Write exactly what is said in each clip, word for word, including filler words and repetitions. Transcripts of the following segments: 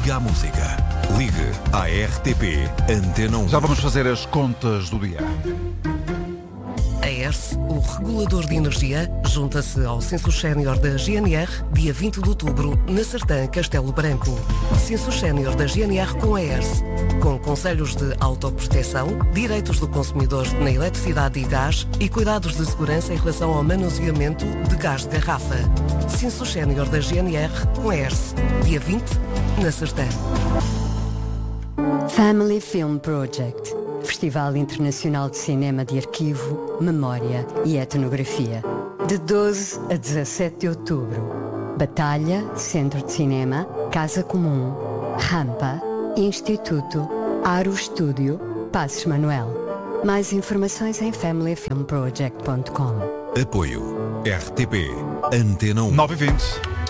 Liga à música. Ligue à R T P Antena um. Já vamos fazer as contas do dia. A E R S, o regulador de energia, junta-se ao Censo Sénior da G N R, dia vinte de outubro, na Sertã, Castelo Branco. Censo Sénior da G N R com a E R S, com conselhos de autoproteção, direitos do consumidor na eletricidade e gás e cuidados de segurança em relação ao manuseamento de gás de garrafa. Censo Sénior da G N R com a E R S, dia vinte, na Sertã. Family Film Project, Festival Internacional de Cinema de Arquivo, Memória e Etnografia. De doze a dezassete de outubro. Batalha, Centro de Cinema, Casa Comum, Rampa, Instituto, Aro Estúdio, Passos Manuel. Mais informações em family film project ponto com. Apoio R T P Antena um. nove e vinte.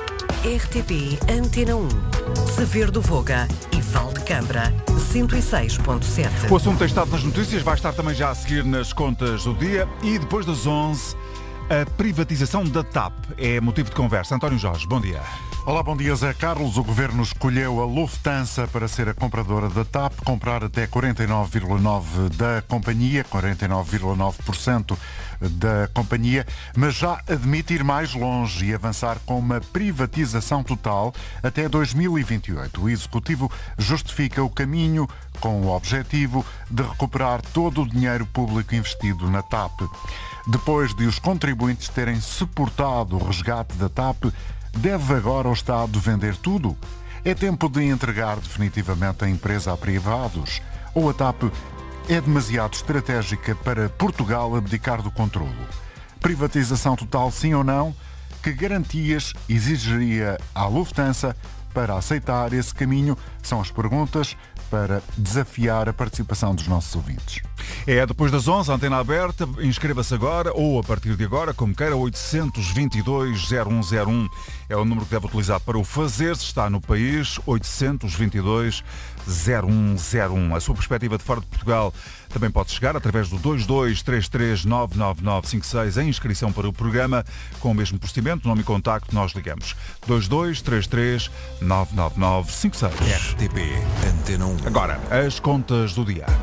R T P Antena um. Saber do Voga e Val de Câmara, cento e seis ponto sete. O assunto tem estado nas notícias, vai estar também já a seguir nas contas do dia e depois das onze, a privatização da T A P é motivo de conversa. António Jorge, bom dia. Olá, bom dia, Zé Carlos. O Governo escolheu a Lufthansa para ser a compradora da T A P, comprar até quarenta e nove vírgula nove por cento da companhia, quarenta e nove vírgula nove por cento da companhia, mas já admite ir mais longe e avançar com uma privatização total até dois mil e vinte e oito. O Executivo justifica o caminho com o objetivo de recuperar todo o dinheiro público investido na T A P. Depois de os contribuintes terem suportado o resgate da T A P, deve agora o Estado vender tudo? É tempo de entregar definitivamente a empresa a privados? Ou a T A P é demasiado estratégica para Portugal abdicar do controlo? Privatização total, sim ou não? Que garantias exigiria a Lufthansa para aceitar esse caminho? São as perguntas para desafiar a participação dos nossos ouvintes. É depois das onze, a antena aberta. Inscreva-se agora ou a partir de agora, como queira. Oitocentos e vinte e dois, zero um zero um é o número que deve utilizar para o fazer. Se está no país, oitocentos e vinte e dois, zero um zero um. A sua perspectiva de fora de Portugal também pode chegar através do dois dois três três nove nove nove cinco seis. A inscrição para o programa com o mesmo procedimento, nome e contacto, nós ligamos. dois dois três três nove nove nove cinco seis. R T P Antena um. Agora, as contas do dia.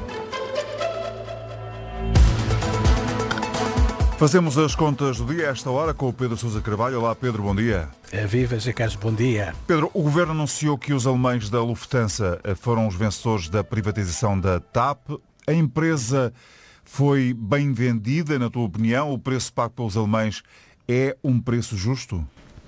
Fazemos as contas do dia a esta hora com o Pedro Sousa Carvalho. Olá, Pedro, bom dia. Viva, Zé Carlos, bom dia. Pedro, o Governo anunciou que os alemães da Lufthansa foram os vencedores da privatização da T A P. A empresa foi bem vendida, na tua opinião? O preço pago pelos alemães é um preço justo?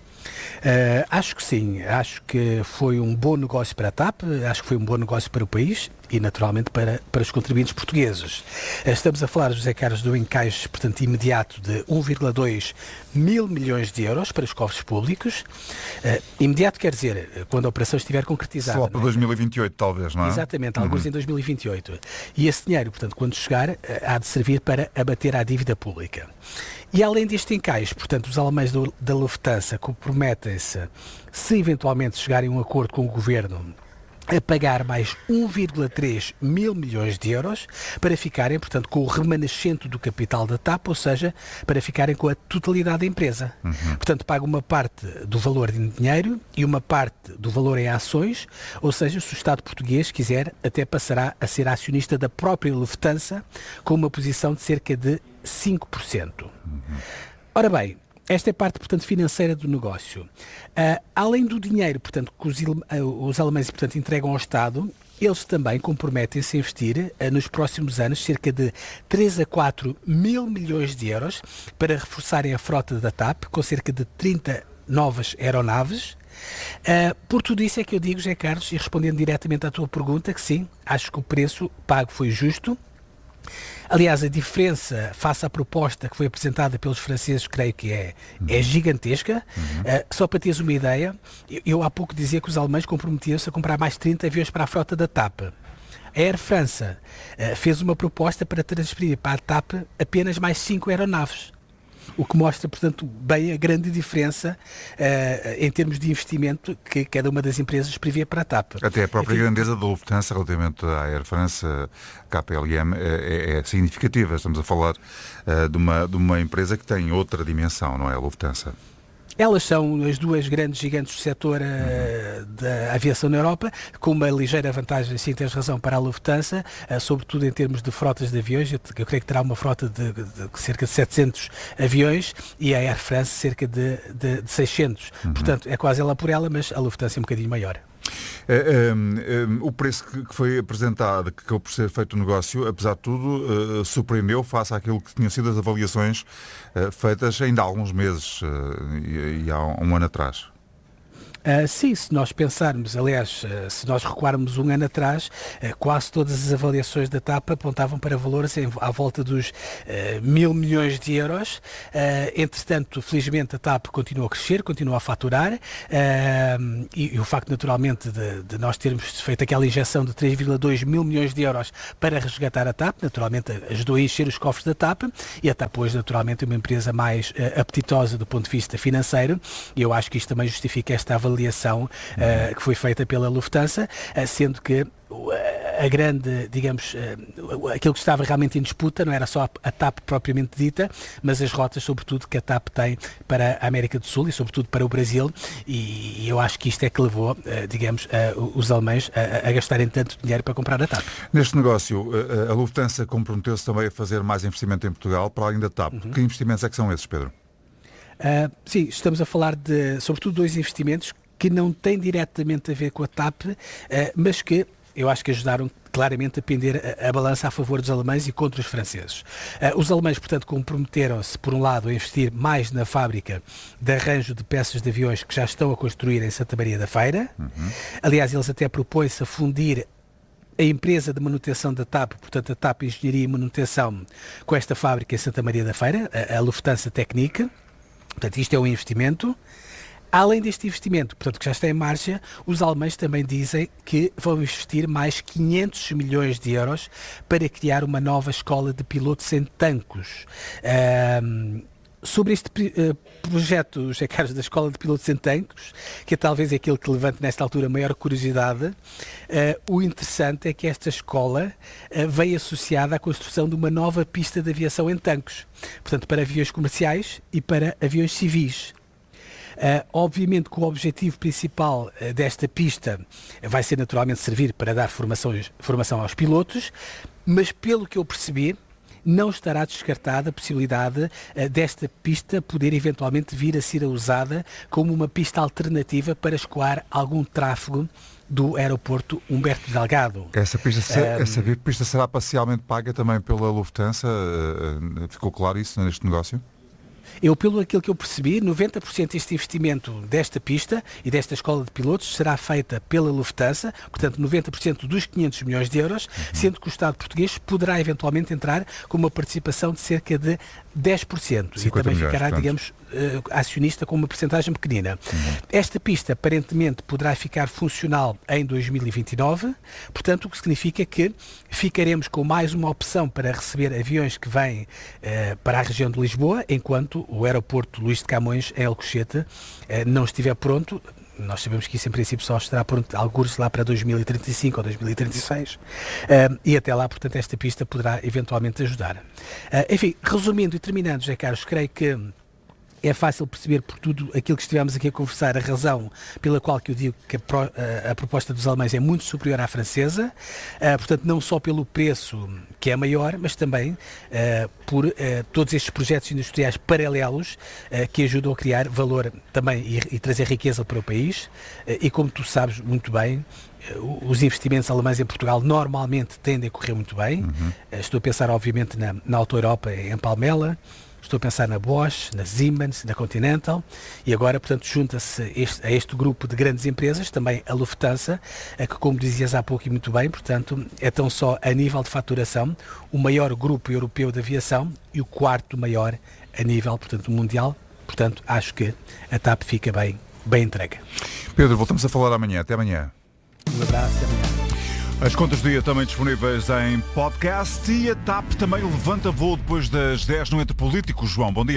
Uh, acho que sim, acho que foi um bom negócio para a T A P, acho que foi um bom negócio para o país e naturalmente para, para os contribuintes portugueses. Uh, estamos a falar, José Carlos, do encaixe, portanto, imediato de um vírgula dois mil milhões de euros para os cofres públicos. Uh, imediato quer dizer, quando a operação estiver concretizada. Só para dois mil e vinte e oito, talvez, não é? Exatamente, alguns uhum. em dois mil e vinte e oito. E esse dinheiro, portanto, quando chegar, uh, há de servir para abater a dívida pública. E além deste encaixe, portanto, os alemães do, da Lufthansa comprometem-se, se eventualmente chegarem a um acordo com o Governo, a pagar mais um vírgula três mil milhões de euros para ficarem, portanto, com o remanescente do capital da T A P, ou seja, para ficarem com a totalidade da empresa. Uhum. Portanto, pagam uma parte do valor em dinheiro e uma parte do valor em ações, ou seja, se o Estado português quiser, até passará a ser acionista da própria Lufthansa, com uma posição de cerca de cinco por cento. Uhum. Ora bem, esta é a parte, portanto, financeira do negócio. Uh, além do dinheiro, portanto, que os, uh, os alemães, portanto, entregam ao Estado, eles também comprometem-se a investir uh, nos próximos anos cerca de três a quatro mil milhões de euros para reforçarem a frota da T A P, com cerca de trinta novas aeronaves. Uh, por tudo isso é que eu digo, José Carlos, e respondendo diretamente à tua pergunta, que sim, acho que o preço pago foi justo. Aliás, a diferença face à proposta que foi apresentada pelos franceses, creio que é, uhum. é gigantesca. Uhum. Uh, só para teres uma ideia, eu, eu há pouco dizia que os alemães comprometiam-se a comprar mais trinta aviões para a frota da T A P. A Air France uh, fez uma proposta para transferir para a T A P apenas mais cinco aeronaves. O que mostra, portanto, bem a grande diferença uh, em termos de investimento que cada uma das empresas prevê para a T A P. Até a própria Enfim, grandeza da Lufthansa relativamente à Air France, K P L M, é, é significativa. Estamos a falar uh, de, uma, de uma empresa que tem outra dimensão, não é, a Lufthansa? Elas são as duas grandes gigantes do setor uh, da aviação na Europa, com uma ligeira vantagem, sim, tens razão, para a Lufthansa, uh, sobretudo em termos de frotas de aviões. Eu, eu creio que terá uma frota de, de, de cerca de setecentos aviões e a Air France cerca de, de, de seiscentos. Uhum. Portanto, é quase ela por ela, mas a Lufthansa é um bocadinho maior. É, é, é, o preço que, que foi apresentado, que acabou por ser feito o negócio, apesar de tudo, uh, surpreendeu face àquilo que tinham sido as avaliações uh, feitas ainda há alguns meses uh, e, e há um ano atrás. Uh, sim, se nós pensarmos, aliás, uh, se nós recuarmos um ano atrás, uh, quase todas as avaliações da TAP apontavam para valores em, à volta dos uh, mil milhões de euros. Uh, entretanto, felizmente a TAP continua a crescer, continua a faturar uh, e, e o facto, naturalmente, de, de nós termos feito aquela injeção de três vírgula dois mil milhões de euros para resgatar a TAP, naturalmente ajudou a encher os cofres da TAP e a TAP hoje, naturalmente, é uma empresa mais uh, apetitosa do ponto de vista financeiro e eu acho que isto também justifica esta avaliação avaliação uh, que foi feita pela Lufthansa, uh, sendo que uh, a grande, digamos, uh, aquilo que estava realmente em disputa não era só a, a TAP propriamente dita, mas as rotas, sobretudo, que a TAP tem para a América do Sul e, sobretudo, para o Brasil, e, e eu acho que isto é que levou, uh, digamos, uh, os alemães a, a gastarem tanto dinheiro para comprar a TAP. Neste negócio, uh, a Lufthansa comprometeu-se também a fazer mais investimento em Portugal, para além da TAP. Uhum. Que investimentos é que são esses, Pedro? Uh, sim, estamos a falar de, sobretudo, dois investimentos que não têm diretamente a ver com a TAP, uh, mas que eu acho que ajudaram claramente a pender a, a balança a favor dos alemães e contra os franceses. Uh, os alemães, portanto, comprometeram-se, por um lado, a investir mais na fábrica de arranjo de peças de aviões que já estão a construir em Santa Maria da Feira. Uhum. Aliás, eles até propõem-se a fundir a empresa de manutenção da TAP, portanto a TAP Engenharia e Manutenção, com esta fábrica em Santa Maria da Feira, a, a Lufthansa Technik. Portanto, isto é um investimento. Além deste investimento, portanto, que já está em marcha, os alemães também dizem que vão investir mais quinhentos milhões de euros para criar uma nova escola de pilotos em Tancos. Um, sobre este uh, projeto, José Carlos, da Escola de Pilotos em Tancos, que é talvez aquele que levante nesta altura maior curiosidade, uh, o interessante é que esta escola uh, veio associada à construção de uma nova pista de aviação em Tancos, portanto, para aviões comerciais e para aviões civis. Uh, obviamente que o objetivo principal uh, desta pista vai ser naturalmente servir para dar formações, formação aos pilotos, mas pelo que eu percebi, não estará descartada a possibilidade uh, desta pista poder eventualmente vir a ser usada como uma pista alternativa para escoar algum tráfego do aeroporto Humberto Delgado. Essa pista, um, essa pista será parcialmente paga também pela Lufthansa? Uh, ficou claro isso neste negócio? Eu, pelo aquilo que eu percebi, noventa por cento deste investimento desta pista e desta escola de pilotos será feita pela Lufthansa, portanto noventa por cento dos quinhentos milhões de euros, uhum. sendo que o Estado português poderá eventualmente entrar com uma participação de cerca de dez por cento e também milhões, ficará, portanto, digamos, uh, acionista com uma percentagem pequenina. Uhum. Esta pista aparentemente poderá ficar funcional em dois mil e vinte e nove, portanto o que significa que ficaremos com mais uma opção para receber aviões que vêm uh, para a região de Lisboa, enquanto o aeroporto Luís de Camões, em Alcochete, uh, não estiver pronto. Nós sabemos que isso em princípio só estará pronto alguns lá para dois mil e trinta e cinco ou dois mil e trinta e seis uh, e até lá, portanto, esta pista poderá eventualmente ajudar. Uh, enfim, resumindo e terminando, José Carlos, creio que é fácil perceber por tudo aquilo que estivemos aqui a conversar a razão pela qual que eu digo que a, pro, a, a proposta dos alemães é muito superior à francesa, uh, portanto não só pelo preço que é maior, mas também uh, por uh, todos estes projetos industriais paralelos uh, que ajudam a criar valor também e, e trazer riqueza para o país uh, e como tu sabes muito bem, uh, os investimentos alemães em Portugal normalmente tendem a correr muito bem. Uhum. Uh, estou a pensar obviamente na, na Auto Europa em Palmela. Estou a pensar na Bosch, na Siemens, na Continental e agora, portanto, junta-se este, a este grupo de grandes empresas, também a Lufthansa, a que, como dizias há pouco e muito bem, portanto, é tão só a nível de faturação o maior grupo europeu de aviação e o quarto maior a nível, portanto, mundial. Portanto, acho que a TAP fica bem, bem entregue. Pedro, voltamos a falar amanhã. Até amanhã. Um abraço, até amanhã. As contas do dia também disponíveis em podcast e a TAP também levanta voo depois das dez no Entre Políticos. João, bom dia.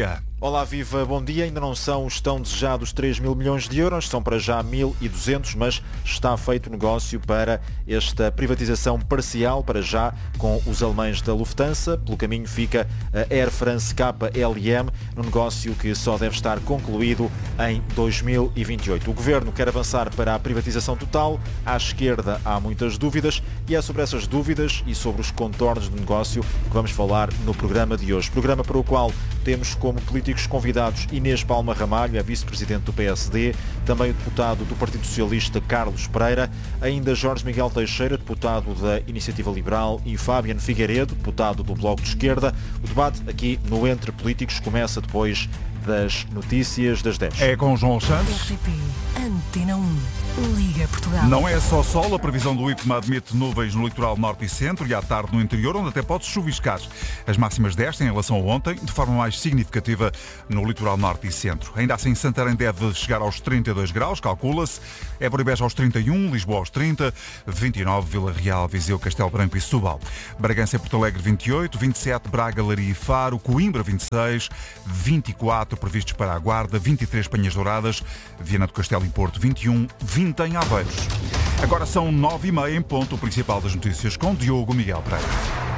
Olá, viva, bom dia. Ainda não são os tão desejados três mil milhões de euros, são para já mil e duzentos, mas está feito negócio para esta privatização parcial, para já, com os alemães da Lufthansa. Pelo caminho fica a Air France K L M, num negócio que só deve estar concluído em dois mil e vinte e oito. O Governo quer avançar para a privatização total. À esquerda há muitas dúvidas e é sobre essas dúvidas e sobre os contornos do negócio que vamos falar no programa de hoje. Programa para o qual temos como políticos convidados Inês Palma Ramalho, é vice-presidente do P S D, também o deputado do Partido Socialista Carlos Pereira, ainda Jorge Miguel Teixeira, deputado da Iniciativa Liberal, e Fábiano Figueiredo, deputado do Bloco de Esquerda. O debate aqui no Entre Políticos começa depois das notícias das dez. É com o João Santos. R T P, Antena um, Liga Portugal. Não é só sol, a previsão do IPMA admite nuvens no litoral norte e centro e à tarde no interior, onde até pode chuviscar. As máximas descem em relação a ontem, de forma mais significativa no litoral norte e centro. Ainda assim, Santarém deve chegar aos trinta e dois graus, calcula-se. Évora e Beja aos trinta e um, Lisboa aos trinta, vinte e nove, Vila Real, Viseu, Castelo Branco e Setúbal. Bragança e Porto Alegre vinte e oito, vinte e sete, Braga, Leiria e Faro, Coimbra vinte e seis, vinte e quatro previstos para a Guarda, vinte e três Penhas Douradas, Viana do Castelo e Porto vinte e um, vinte em Aveiros. Agora são nove e meia em ponto, o principal das notícias com Diogo Miguel Pereira.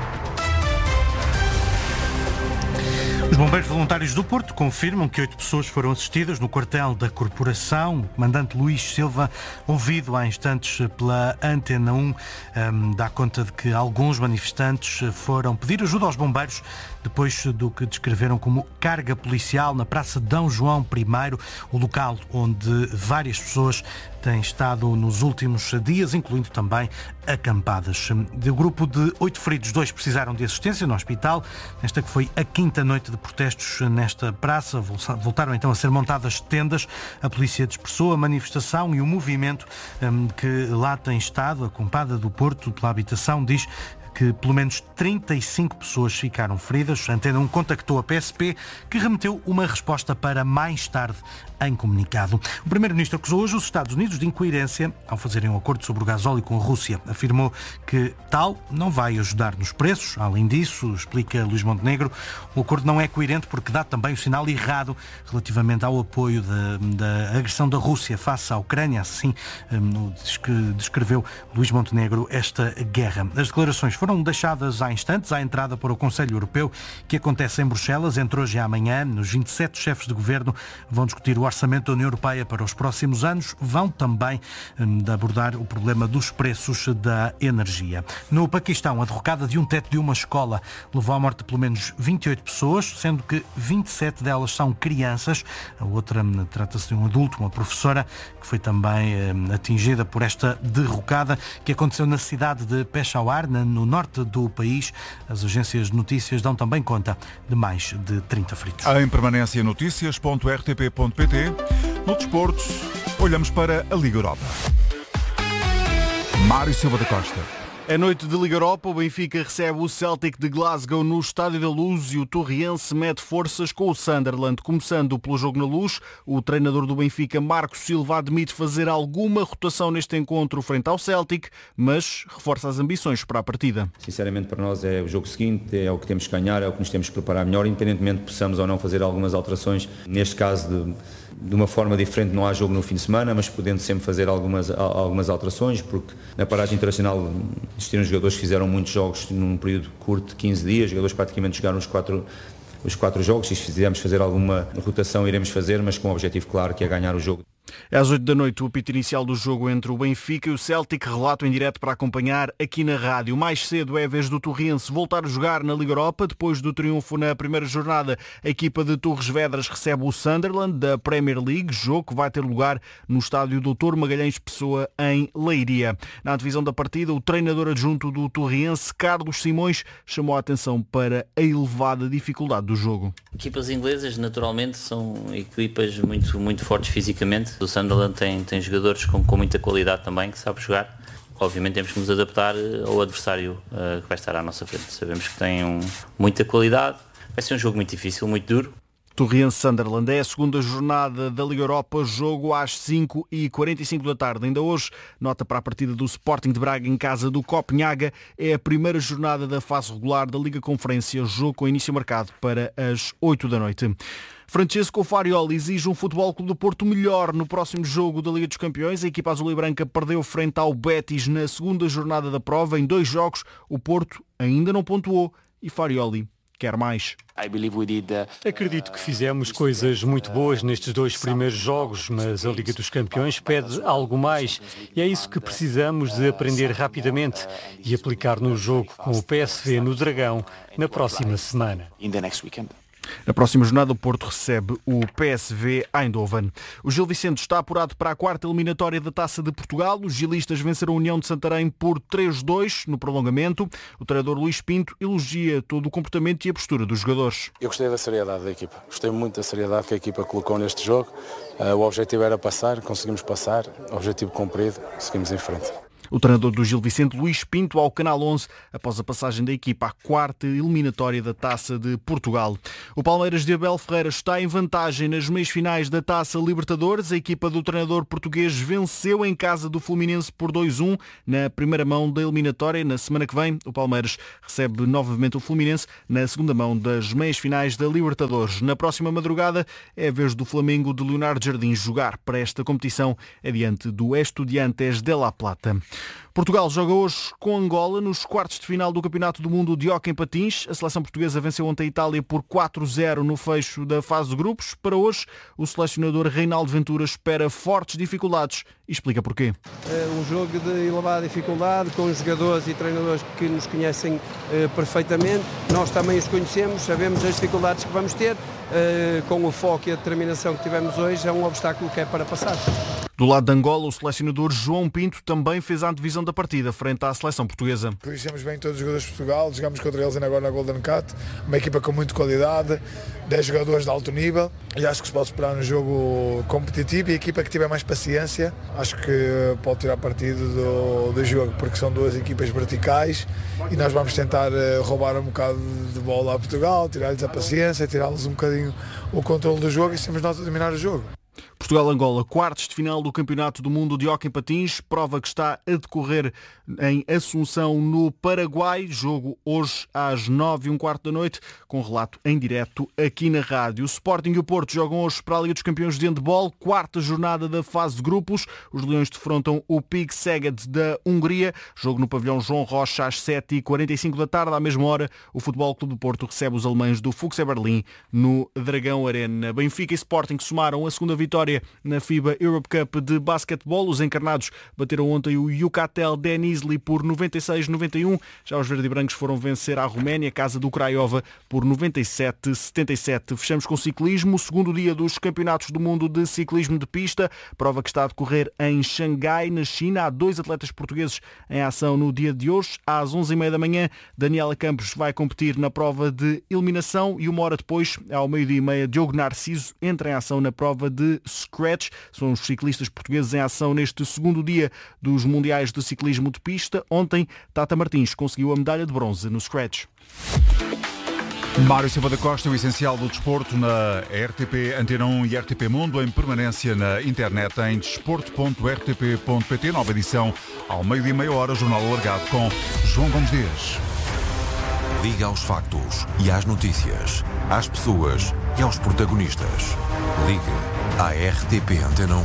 Os bombeiros voluntários do Porto confirmam que oito pessoas foram assistidas no quartel da corporação. O comandante Luís Silva, ouvido há instantes pela Antena um, um, dá conta de que alguns manifestantes foram pedir ajuda aos bombeiros depois do que descreveram como carga policial na Praça de D. João I, o local onde várias pessoas têm estado nos últimos dias, incluindo também acampadas. Do grupo de oito feridos, dois precisaram de assistência no hospital. Nesta que foi a quinta noite de protestos nesta praça, voltaram então a ser montadas tendas. A polícia dispersou a manifestação e o movimento que lá tem estado, a Compada do Porto, pela habitação, diz que pelo menos trinta e cinco pessoas ficaram feridas. A Antena um contactou a P S P, que remeteu uma resposta para mais tarde em comunicado. O primeiro-ministro acusou hoje os Estados Unidos de incoerência ao fazerem um acordo sobre o gasóleo com a Rússia. Afirmou que tal não vai ajudar nos preços. Além disso, explica Luís Montenegro, o acordo não é coerente porque dá também o sinal errado relativamente ao apoio da, da agressão da Rússia face à Ucrânia. Assim descreveu Luís Montenegro esta guerra. As declarações foram Foram deixadas há instantes à entrada para o Conselho Europeu, que acontece em Bruxelas entre hoje e amanhã. Os vinte e sete chefes de governo vão discutir o orçamento da União Europeia para os próximos anos. Vão também hum, abordar o problema dos preços da energia. No Paquistão, a derrocada de um teto de uma escola levou à morte de pelo menos vinte e oito pessoas, sendo que vinte e sete delas são crianças. A outra hum, trata-se de um adulto, uma professora, que foi também hum, atingida por esta derrocada, que aconteceu na cidade de Peshawar, no norte do país. As agências de notícias dão também conta de mais de trinta feridos. Em permanência, notícias ponto r t p ponto p t. No desporto, olhamos para a Liga Europa. Mário Silva da Costa. A noite de Liga Europa, o Benfica recebe o Celtic de Glasgow no Estádio da Luz e o Torriense mete forças com o Sunderland. Começando pelo jogo na Luz, o treinador do Benfica, Marco Silva, admite fazer alguma rotação neste encontro frente ao Celtic, mas reforça as ambições para a partida. Sinceramente, para nós é o jogo seguinte, é o que temos que ganhar, é o que nos temos que preparar melhor, independentemente de possamos ou não fazer algumas alterações. Neste caso, de, de uma forma diferente, não há jogo no fim de semana, mas podendo sempre fazer algumas, algumas alterações, porque na paragem internacional existiram jogadores que fizeram muitos jogos num período curto de quinze dias, jogadores praticamente jogaram os quatro, os quatro jogos, e se fizermos fazer alguma rotação iremos fazer, mas com o objetivo claro que é ganhar o jogo. Às oito da noite, o apito inicial do jogo entre o Benfica e o Celtic, relato em direto para acompanhar aqui na rádio. Mais cedo é a vez do Torriense voltar a jogar na Liga Europa. Depois do triunfo na primeira jornada, a equipa de Torres Vedras recebe o Sunderland da Premier League, jogo que vai ter lugar no estádio doutor Magalhães Pessoa, em Leiria. Na antevisão da partida, o treinador adjunto do Torriense, Carlos Simões, chamou a atenção para a elevada dificuldade do jogo. Equipas inglesas, naturalmente, são equipas muito, muito fortes fisicamente. O Sunderland tem, tem jogadores com, com muita qualidade também, que sabe jogar. Obviamente temos que nos adaptar ao adversário uh, que vai estar à nossa frente. Sabemos que tem um, muita qualidade. Vai ser um jogo muito difícil, muito duro. Torriense-Sunderland é a segunda jornada da Liga Europa, jogo às cinco e quarenta e cinco da tarde. Ainda hoje, nota para a partida do Sporting de Braga em casa do Copenhaga. É a primeira jornada da fase regular da Liga Conferência, jogo com início marcado para as oito da noite. Francesco Farioli exige um Futebol Clube do Porto melhor no próximo jogo da Liga dos Campeões. A equipa azul e branca perdeu frente ao Betis na segunda jornada da prova. Em dois jogos, o Porto ainda não pontuou e Farioli quer mais. Acredito que fizemos coisas muito boas nestes dois primeiros jogos, mas a Liga dos Campeões pede algo mais e é isso que precisamos de aprender rapidamente e aplicar no jogo com o P S V no Dragão na próxima semana. Na próxima jornada, o Porto recebe o P S V Eindhoven. O Gil Vicente está apurado para a quarta eliminatória da Taça de Portugal. Os gilistas venceram a União de Santarém por três a dois no prolongamento. O treinador Luís Pinto elogia todo o comportamento e a postura dos jogadores. Eu gostei da seriedade da equipa. Gostei muito da seriedade que a equipa colocou neste jogo. O objetivo era passar, conseguimos passar. Objetivo cumprido, seguimos em frente. O treinador do Gil Vicente, Luís Pinto, ao Canal onze, após a passagem da equipa à quarta eliminatória da Taça de Portugal. O Palmeiras de Abel Ferreira está em vantagem nas meias finais da Taça Libertadores. A equipa do treinador português venceu em casa do Fluminense por dois a um na primeira mão da eliminatória. Na semana que vem, o Palmeiras recebe novamente o Fluminense na segunda mão das meias finais da Libertadores. Na próxima madrugada é a vez do Flamengo de Leonardo Jardim jogar para esta competição adiante do Estudiantes de La Plata. Portugal joga hoje com Angola nos quartos de final do Campeonato do Mundo de Hóquei em Patins. A seleção portuguesa venceu ontem a Itália por quatro a zero no fecho da fase de grupos. Para hoje, o selecionador Reinaldo Ventura espera fortes dificuldades e explica porquê. É um jogo de elevada dificuldade, com jogadores e treinadores que nos conhecem eh, perfeitamente. Nós também os conhecemos, sabemos as dificuldades que vamos ter. Eh, com o foco e a determinação que tivemos hoje, é um obstáculo que é para passar. Do lado de Angola, o selecionador João Pinto também fez a antevisão da partida frente à seleção portuguesa. Conhecemos bem todos os jogadores de Portugal, jogamos contra eles agora na Golden Cat, uma equipa com muita qualidade, dez jogadores de alto nível e acho que se pode esperar um jogo competitivo e a equipa que tiver mais paciência, acho que pode tirar partido do, do jogo, porque são duas equipas verticais e nós vamos tentar roubar um bocado de bola a Portugal, tirar-lhes a paciência, tirar-lhes um bocadinho o controle do jogo e sermos nós a dominar o jogo. Portugal-Angola, quartos de final do Campeonato do Mundo de Hóquei em Patins, prova que está a decorrer em Assunção, no Paraguai. Jogo hoje às nove e um quarto da noite, com relato em direto aqui na rádio. O Sporting e o Porto jogam hoje para a Liga dos Campeões de Handball, quarta jornada da fase de grupos. Os Leões defrontam o Pig Szeged da Hungria. Jogo no pavilhão João Rocha às sete e quarenta e cinco da tarde. À mesma hora, o Futebol Clube do Porto recebe os alemães do Fuchs Berlim no Dragão Arena. Benfica e Sporting somaram a segunda vitória na FIBA Europe Cup de basquetebol. Os encarnados bateram ontem o Yucatel Denizli por noventa e seis a noventa e um. Já os verde-brancos foram vencer a Roménia, casa do Craiova, por noventa e sete a setenta e sete. Fechamos com ciclismo, o segundo dia dos Campeonatos do Mundo de Ciclismo de Pista, prova que está a decorrer em Xangai, na China. Há dois atletas portugueses em ação no dia de hoje. Às onze e meia da manhã, Daniela Campos vai competir na prova de eliminação e uma hora depois, ao meio-dia e meia, Diogo Narciso entra em ação na prova de Scratch. São os ciclistas portugueses em ação neste segundo dia dos Mundiais de Ciclismo de Pista. Ontem, Tata Martins conseguiu a medalha de bronze no Scratch. Mário Silva da Costa, o essencial do desporto na R T P Antena um e R T P Mundo, em permanência na internet em desporto ponto r t p ponto p t. Nova edição ao meio-dia e meia hora, jornal alargado com João Gomes Dias. Liga aos factos e às notícias, às pessoas e aos protagonistas. Liga à R T P Antena um.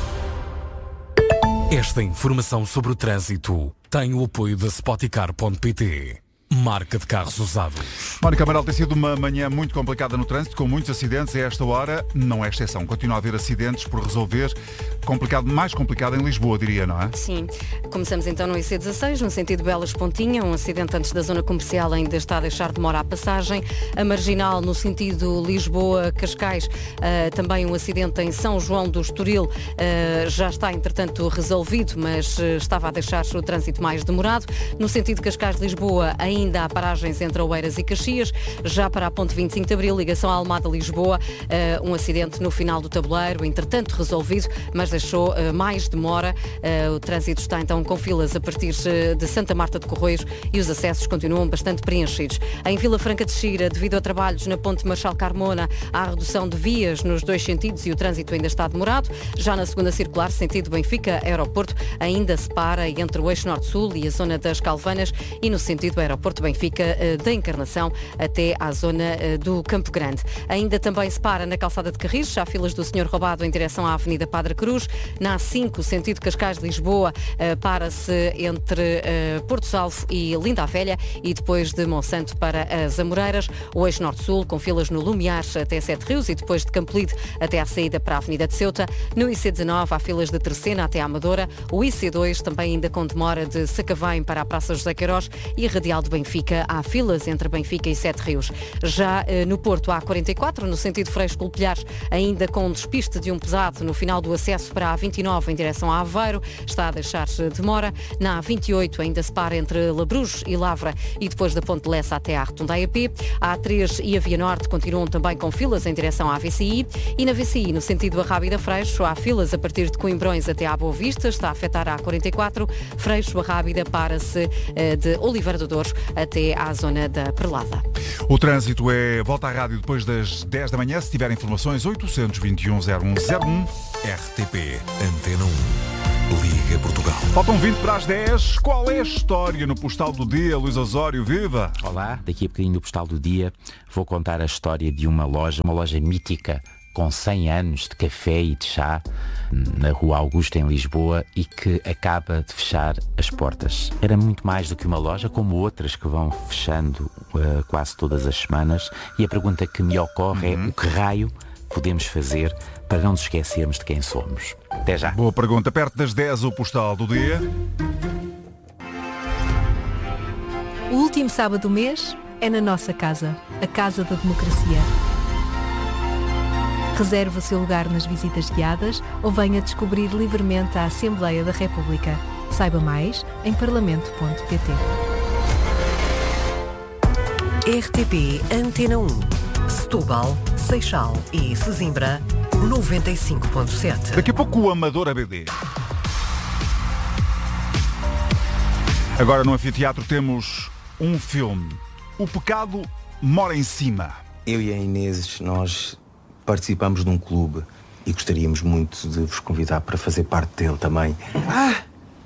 Esta informação sobre o trânsito tem o apoio da Spoticar ponto p t. Marca de carros usados. Mónica Amaral, tem sido uma manhã muito complicada no trânsito, com muitos acidentes. A esta hora não é exceção. Continua a haver acidentes por resolver. Complicado, mais complicado em Lisboa, diria, não é? Sim. Começamos então no I C dezasseis, no sentido Belas-Pontinha. Um acidente antes da zona comercial ainda está a deixar demora a passagem. A Marginal, no sentido Lisboa-Cascais, uh, também um acidente em São João do Estoril. Uh, já está, entretanto, resolvido, mas uh, estava a deixar o trânsito mais demorado. No sentido Cascais-Lisboa, ainda Ainda há paragens entre Oeiras e Caxias. Já para a ponte vinte e cinco de Abril, ligação à Almada-Lisboa, uh, um acidente no final do tabuleiro, entretanto resolvido, mas deixou uh, mais demora. Uh, o trânsito está então com filas a partir de Santa Marta de Corroios e os acessos continuam bastante preenchidos. Em Vila Franca de Xira, devido a trabalhos na ponte Marchal Carmona, há redução de vias nos dois sentidos e o trânsito ainda está demorado. Já na segunda circular, sentido Benfica-Aeroporto, ainda se para entre o eixo Norte-Sul e a zona das Calvanas, e no sentido Aeroporto Porto Benfica da Encarnação até à zona do Campo Grande. Ainda também se para na calçada de Carris, há filas do Senhor Roubado em direção à Avenida Padre Cruz. Na A cinco, sentido Cascais-Lisboa, para-se entre Porto Salvo e Linda a Velha e depois de Monsanto para as Amoreiras. O eixo Norte-Sul com filas no Lumiar até Sete Rios e depois de Campolide até à saída para a Avenida de Ceuta. No I C dezanove há filas de Terceira até à Amadora. O I C dois também ainda com demora de Sacavém para a Praça José Queiroz e a Radial de Benfica há filas entre Benfica e Sete Rios. Já eh, no Porto há quarenta e quatro, no sentido Freixo-Colpilhares, ainda com despiste de um pesado no final do acesso para a vinte e nove em direção a Aveiro, está a deixar demora. Na A vinte e oito ainda se para entre Labruz e Lavra e depois da Ponte de Lessa até à Rotunda A P. A A três e a Via Norte continuam também com filas em direção à V C I e na V C I, no sentido Arrábida Freixo, há filas a partir de Coimbrões até à Boa Vista, está a afetar a A quarenta e quatro, Freixo Arrábida para-se eh, de Oliveira do Douro até à zona da Perlada. O trânsito é volta à rádio depois das dez da manhã. Se tiver informações, oitocentos e vinte e um, zero um zero um. R T P Antena um. Liga Portugal. Faltam vinte para as dez. Qual é a história no Postal do Dia, Luís Osório? Viva! Olá, daqui a bocadinho no Postal do Dia vou contar a história de uma loja, uma loja mítica com cem anos de café e de chá na Rua Augusta, em Lisboa, e que acaba de fechar as portas. Era muito mais do que uma loja, como outras que vão fechando uh, quase todas as semanas, e a pergunta que me ocorre uhum. é o que raio podemos fazer para não nos esquecermos de quem somos. Até já. Boa pergunta. Perto das dez, o Postal do Dia. O último sábado do mês é na nossa casa, a Casa da Democracia. Reserve o seu lugar nas visitas guiadas ou venha descobrir livremente a Assembleia da República. Saiba mais em parlamento ponto pt. R T P Antena um. Setúbal, Seixal e Sesimbra, noventa e cinco ponto sete. Daqui a pouco o Amador A B D. Agora no anfiteatro temos um filme. O Pecado Mora em Cima. Eu e a Inês, nós participamos de um clube e gostaríamos muito de vos convidar para fazer parte dele também. Ah!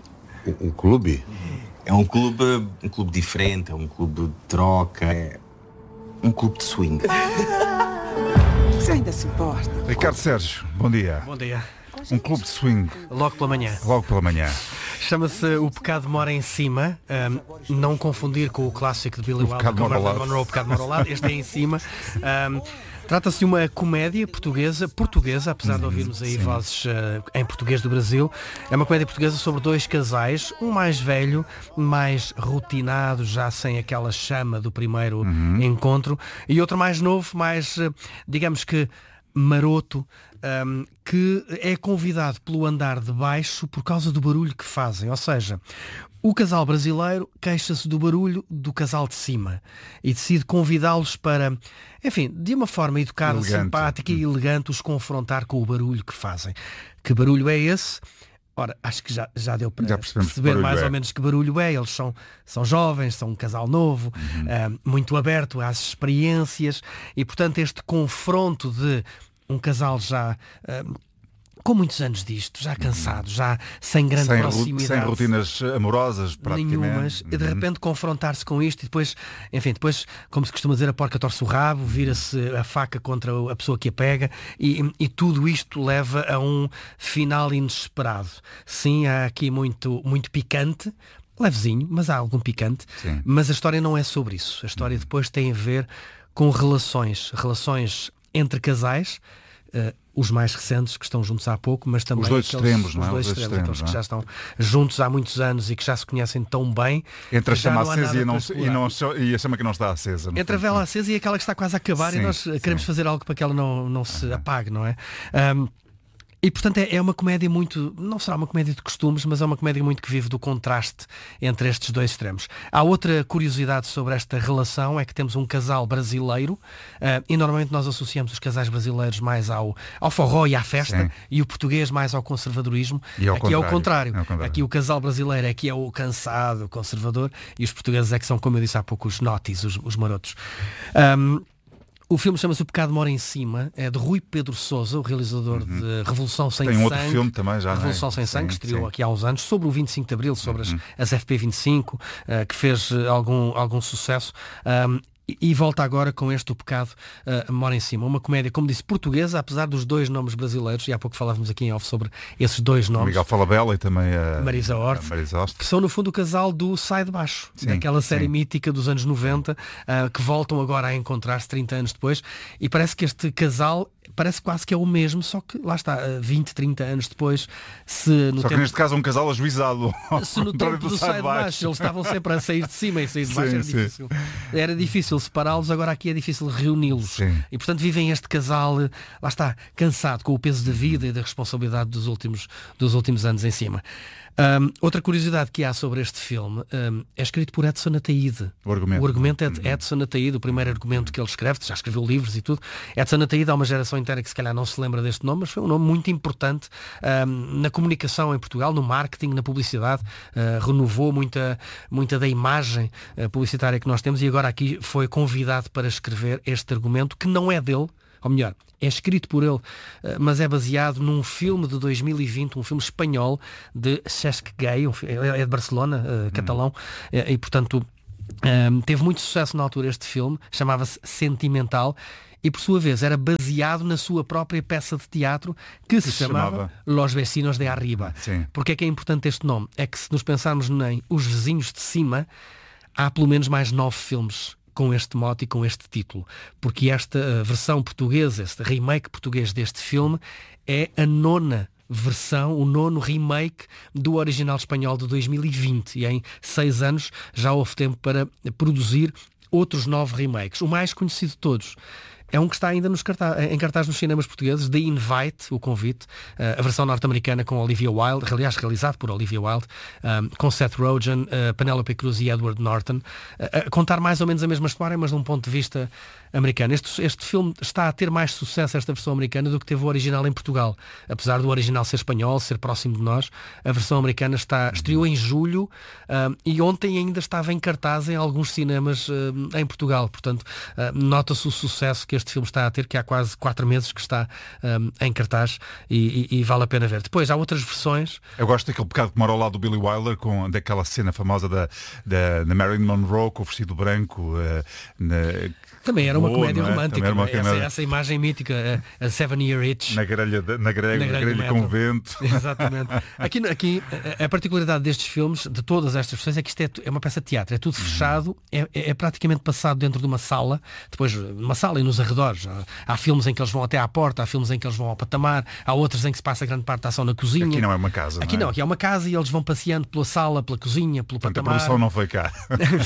Um clube? É um clube, um clube diferente, é um clube de troca, é um clube de swing. Ah! Você ainda se importa? Ricardo Sérgio, bom dia. Bom dia. Um clube de swing. Logo pela manhã. Logo pela manhã. Chama-se O Pecado Mora em Cima. Um, não confundir com o clássico de Billy Wilder, com Marilyn Monroe, O Pecado Mora ao Lado. Este é em cima. Um, Trata-se de uma comédia portuguesa, portuguesa, apesar de ouvirmos aí Sim. vozes uh, em português do Brasil. É uma comédia portuguesa sobre dois casais, um mais velho, mais rotinado, já sem aquela chama do primeiro uhum. encontro, e outro mais novo, mais, uh, digamos que, maroto, um, que é convidado pelo andar de baixo por causa do barulho que fazem. Ou seja, o casal brasileiro queixa-se do barulho do casal de cima e decide convidá-los para, enfim, de uma forma educada, elegante. simpática e elegante, os confrontar com o barulho que fazem. Que barulho é esse? Ora, acho que já, já deu para já perceber mais é. ou menos que barulho é. Eles são, são jovens, são um casal novo, uhum. uh, muito aberto às experiências e, portanto, este confronto de um casal já... Uh, com muitos anos disto, já cansado, já sem grande sem, proximidade. Sem rotinas amorosas, praticamente. Nenhumas. E de repente confrontar-se com isto e depois, enfim, depois, como se costuma dizer, a porca torce o rabo, vira-se a faca contra a pessoa que a pega e, e tudo isto leva a um final inesperado. Sim, há aqui muito, muito picante, levezinho, mas há algum picante. Sim. Mas a história não é sobre isso. A história depois tem a ver com relações, relações entre casais, uh, os mais recentes que estão juntos há pouco, mas também os dois aqueles, extremos, não é? Os dois os dois extremos, extremos que já estão juntos há muitos anos e que já se conhecem tão bem. Entre a chama acesa e, não, e, não, e a chama que não está acesa. Entre a vela acesa e aquela que está quase a acabar sim, e nós queremos sim. fazer algo para que ela não, não se apague, não é? Um, E, portanto, é, é uma comédia muito... Não será uma comédia de costumes, mas é uma comédia muito que vive do contraste entre estes dois extremos. Há outra curiosidade sobre esta relação, é que temos um casal brasileiro, uh, e normalmente nós associamos os casais brasileiros mais ao, ao forró e à festa, sim. e o português mais ao conservadorismo. E ao Aqui é o contrário. É o contrário. Aqui o casal brasileiro é que é o cansado, o conservador, e os portugueses é que são, como eu disse há pouco, os naughties, os, os marotos. Um, O filme chama-se O Pecado Mora em Cima, é de Rui Pedro Sousa, o realizador uhum. de Revolução Sem Tem Sangue. Tem outro filme também já, Revolução não é? Sem Sangue, sim, que estreou sim. aqui há uns anos, sobre o vinte e cinco de Abril, sobre uhum. as, as F P vinte e cinco, uh, que fez uh, algum, algum sucesso. Um, E volta agora com este O Pecado uh, Mora em Cima. Uma comédia, como disse, portuguesa, apesar dos dois nomes brasileiros, e há pouco falávamos aqui em off sobre esses dois nomes. Miguel Falabella e também a Marisa Hort, a Marisa Hort, que são no fundo o casal do Sai de Baixo, sim, daquela série sim. mítica dos anos noventa, uh, que voltam agora a encontrar-se trinta anos depois, e parece que este casal parece quase que é o mesmo, só que lá está, vinte, trinta anos depois, se no Só tempo... que neste caso é um casal ajuizado. Se no tempo do, do Sai de Baixo, baixo eles estavam sempre a sair de cima e sair de baixo, sim, era sim. difícil. Era difícil separá-los, agora aqui é difícil reuni-los. E portanto vivem este casal, lá está, cansado com o peso da vida e da responsabilidade dos últimos, dos últimos anos em cima. Um, outra curiosidade que há sobre este filme um, é escrito por Edson Ataíde. O argumento. O argumento é de Edson Ataíde, o primeiro argumento que ele escreve, já escreveu livros e tudo. Edson Ataíde há uma geração inteira que se calhar não se lembra deste nome, mas foi um nome muito importante um, na comunicação em Portugal, no marketing, na publicidade, uh, renovou muita, muita da imagem uh, publicitária que nós temos, e agora aqui foi convidado para escrever este argumento, que não é dele, ou melhor, é escrito por ele, mas é baseado num filme de dois mil e vinte, um filme espanhol de Cesc Gay, um, é de Barcelona, uh, catalão, hum. e, e portanto um, teve muito sucesso na altura este filme, chamava-se Sentimental, e por sua vez era baseado na sua própria peça de teatro que, que se, se chamava, chamava Los Vecinos de Arriba. Sim. Porque é que é importante este nome? É que se nos pensarmos em Os Vizinhos de Cima, há pelo menos mais nove filmes com este mote e com este título, porque esta uh, versão portuguesa, este remake português deste filme, é a nona versão, o nono remake do original espanhol de dois mil e vinte, e em seis anos já houve tempo para produzir outros nove remakes. O mais conhecido de todos é um que está ainda nos cartaz, em cartaz nos cinemas portugueses, The Invite, o convite, uh, a versão norte-americana com Olivia Wilde, aliás realizado por Olivia Wilde, um, com Seth Rogen, uh, Penelope Cruz e Edward Norton, uh, a contar mais ou menos a mesma história, mas de um ponto de vista americano. Este, este filme está a ter mais sucesso, esta versão americana, do que teve o original em Portugal. Apesar do original ser espanhol, ser próximo de nós, a versão americana está, estreou em julho uh, e ontem ainda estava em cartaz em alguns cinemas uh, em Portugal. Portanto, uh, nota-se o sucesso que este filme está a ter, que há quase quatro meses que está um, em cartaz, e, e, e vale a pena ver. Depois há outras versões. Eu gosto daquele Pecado que mora ao lado do Billy Wilder, com, daquela cena famosa da, da, da Marilyn Monroe com o vestido branco. Uh, na, Também era uma boa, comédia é? romântica. Uma essa, essa imagem mítica, a, a Seven Year Itch. Na grelha, de, na grelha, na grelha, grelha convento. Exatamente. Aqui, aqui a, a particularidade destes filmes, de todas estas versões, é que isto é, é uma peça de teatro. É tudo fechado, é, é, é praticamente passado dentro de uma sala, depois numa sala e nos arredores. Há, há filmes em que eles vão até à porta, há filmes em que eles vão ao patamar, há outros em que se passa grande parte da ação na cozinha. Aqui não é uma casa. Aqui não, é? não, aqui é uma casa e eles vão passeando pela sala, pela cozinha, pelo portanto, patamar. A produção não foi cá.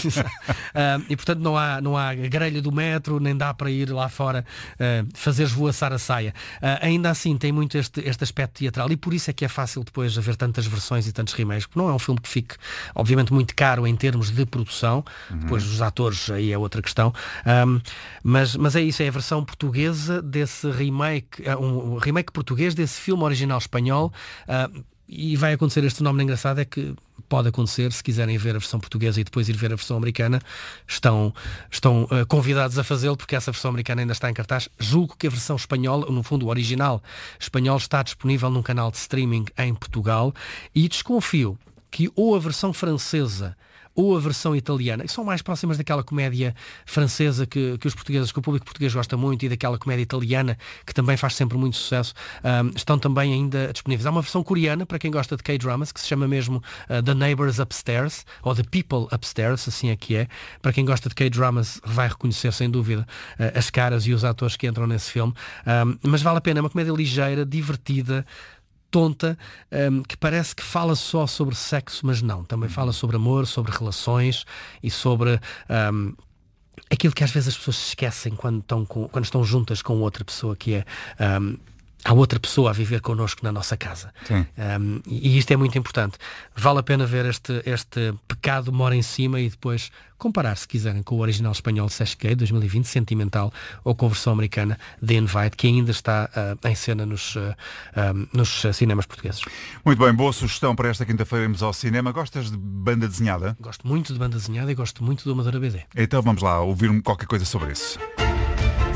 uh, e portanto não há, não há grelha do metro, nem dá para ir lá fora uh, fazer esvoaçar a saia. Uh, ainda assim tem muito este, este aspecto teatral, e por isso é que é fácil depois haver tantas versões e tantos remakes, porque não é um filme que fique obviamente muito caro em termos de produção, uhum. Depois os atores aí é outra questão, um, mas, mas é isso, é a versão portuguesa desse remake, um remake português desse filme original espanhol. Uh, e vai acontecer este fenómeno engraçado, é que pode acontecer, se quiserem ver a versão portuguesa e depois ir ver a versão americana, estão, estão uh, convidados a fazê-lo, porque essa versão americana ainda está em cartaz. Julgo que a versão espanhola, no fundo o original espanhol, está disponível num canal de streaming em Portugal, e desconfio que ou a versão francesa ou a versão italiana, que são mais próximas daquela comédia francesa que, que os portugueses, que o público português gosta muito, e daquela comédia italiana que também faz sempre muito sucesso, um, estão também ainda disponíveis. Há uma versão coreana para quem gosta de K-dramas, que se chama mesmo uh, The Neighbors Upstairs, ou The People Upstairs, assim é que é. Para quem gosta de K-dramas vai reconhecer sem dúvida uh, as caras e os atores que entram nesse filme, um, mas vale a pena, é uma comédia ligeira, divertida, tonta, um, que parece que fala só sobre sexo, mas não, também fala sobre amor, sobre relações e sobre um, aquilo que às vezes as pessoas se esquecem quando estão, com, quando estão juntas com outra pessoa, que é um, há outra pessoa a viver connosco na nossa casa. Um, e isto é muito importante. Vale a pena ver este, este Pecado Mora em Cima e depois comparar, se quiserem, com o original espanhol de Cesc Gay, dois mil e vinte, Sentimental, ou com a versão americana The Invite, que ainda está uh, em cena nos, uh, um, nos uh, cinemas portugueses. Muito bem, boa sugestão para esta quinta-feira irmos ao cinema. Gostas de banda desenhada? Gosto muito de banda desenhada e gosto muito do Amadora B D. Então vamos lá ouvir qualquer coisa sobre isso.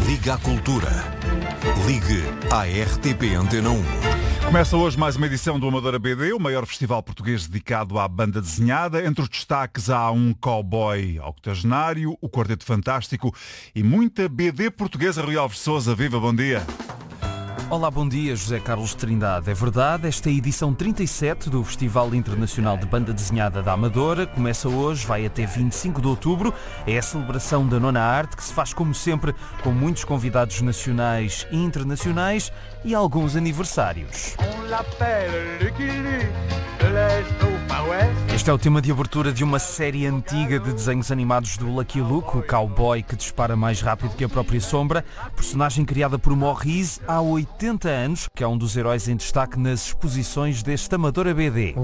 Liga à Cultura. Ligue à R T P Antena um. Começa hoje mais uma edição do Amadora B D, o maior festival português dedicado à banda desenhada. Entre os destaques há um cowboy octogenário, o Quarteto Fantástico e muita B D portuguesa. Rui Alves Sousa, viva, bom dia. Olá, bom dia, José Carlos Trindade. É verdade, esta é a edição trinta e sete do Festival Internacional de Banda Desenhada da Amadora. Começa hoje, vai até vinte e cinco de outubro. É a celebração da nona arte, que se faz, como sempre, com muitos convidados nacionais e internacionais e alguns aniversários. Este é o tema de abertura de uma série antiga de desenhos animados do Lucky Luke, o cowboy que dispara mais rápido que a própria sombra, personagem criada por Maurice há oitenta anos, que é um dos heróis em destaque nas exposições deste Amadora B D.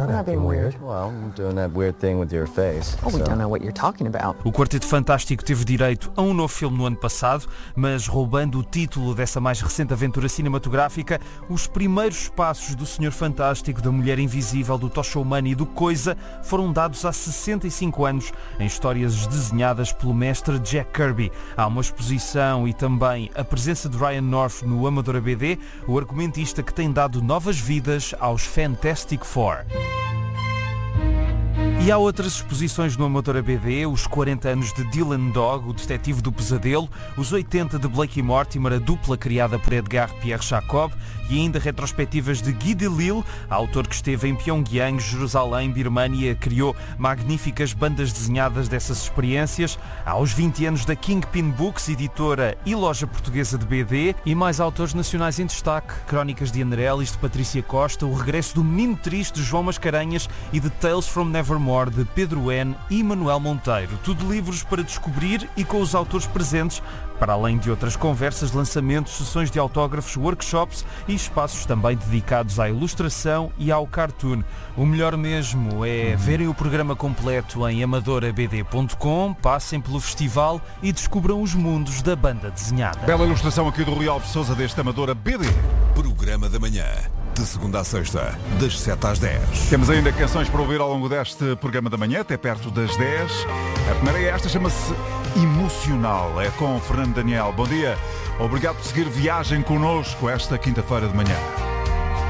O Quarteto Fantástico teve direito a um novo filme no ano passado, mas roubando o título dessa mais recente aventura cinematográfica, os primeiros passos do Senhor Fantástico, da Mulher Invisível, do Tocha Humana e do Coisa foram dados há sessenta e cinco anos em histórias desenhadas pelo mestre Jack Kirby. Há uma exposição e também a presença de Ryan North no Amadora B D, o argumentista que tem dado novas vidas aos Fantastic Four. E há outras exposições no Amadora B D, os quarenta anos de Dylan Dog, o detetive do pesadelo, os oitenta de Blake e Mortimer, a dupla criada por Edgar Pierre Jacob, e ainda retrospectivas de Guy Delisle, autor que esteve em Pyongyang, Jerusalém, Birmânia, criou magníficas bandas desenhadas dessas experiências. Há os vinte anos da Kingpin Books, editora e loja portuguesa de B D, e mais autores nacionais em destaque, Crónicas de Andrelis, de Patrícia Costa, o regresso do Menino Triste, de João Mascarenhas, e de Tales from Nevermore, de Pedro N. e Manuel Monteiro. Tudo livros para descobrir e com os autores presentes, para além de outras conversas, lançamentos, sessões de autógrafos, workshops e espaços também dedicados à ilustração e ao cartoon. O melhor mesmo é verem o programa completo em amadora b d ponto com, passem pelo festival e descubram os mundos da banda desenhada. Bela ilustração aqui do Rui Alves Sousa deste Amadora B D. Programa da manhã, de segunda a sexta, das sete às dez. Temos ainda canções para ouvir ao longo deste programa da manhã, até perto das dez. A primeira é esta, chama-se Emocional. É com Fernando Daniel. Bom dia. Obrigado por seguir viagem connosco esta quinta-feira de manhã.